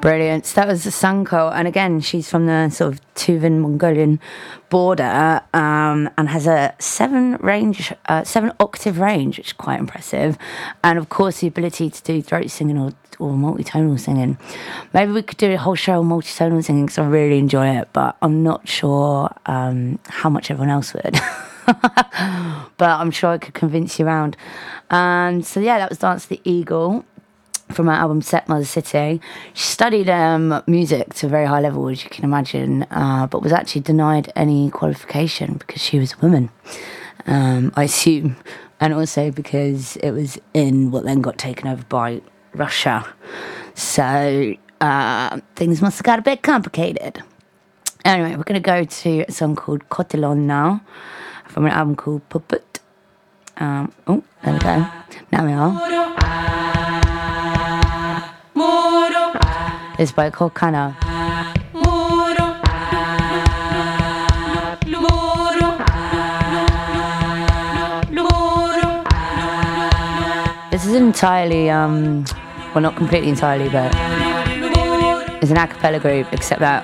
Brilliant. So that was the Sanko, and again, she's from the sort of Tuvan Mongolian border, and has a 7-octave range, which is quite impressive, and of course the ability to do throat singing or multitonal singing. Maybe we could do a whole show on multitonal singing because I really enjoy it, but I'm not sure how much everyone else would. But I'm sure I could convince you around. And so yeah, that was Dance the Eagle from her album Set Mother City. She studied music to a very high level, as you can imagine, but was actually denied any qualification because she was a woman, I assume, and also because it was in what then got taken over by Russia. So things must have got a bit complicated. Anyway, we're going to go to a song called Kotelon now, from an album called Puppet. There we go. Now we are. It's by Kokana. This is entirely, well, not completely entirely, but it's an a cappella group, except that